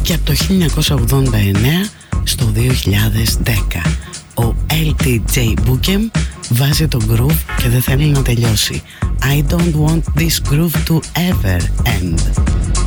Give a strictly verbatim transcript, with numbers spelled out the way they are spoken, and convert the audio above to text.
Και από το χίλια εννιακόσια ογδόντα εννέα στο δύο χιλιάδες δέκα ο ελ τι τζέι Bookem βάζει το groove και δεν θέλει να τελειώσει. I don't want this groove to ever end.